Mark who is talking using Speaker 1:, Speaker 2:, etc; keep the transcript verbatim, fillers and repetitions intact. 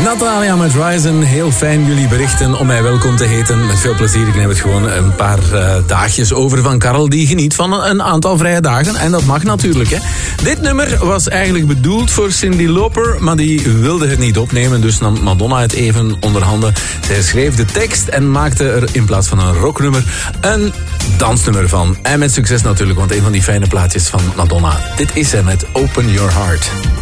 Speaker 1: Natalia met Ryzen, heel fijn jullie berichten om mij welkom te heten. Met veel plezier, ik neem het gewoon een paar uh, dagjes over van Karel, die geniet van een, een aantal vrije dagen. En dat mag natuurlijk, hè. Dit nummer was eigenlijk bedoeld voor Cyndi Lauper, maar die wilde het niet opnemen, dus nam Madonna het even onder handen. Zij schreef de tekst en maakte er in plaats van een rocknummer een dansnummer van. En met succes natuurlijk, want een van die fijne plaatjes van Madonna. Dit is ze met Open Your Heart.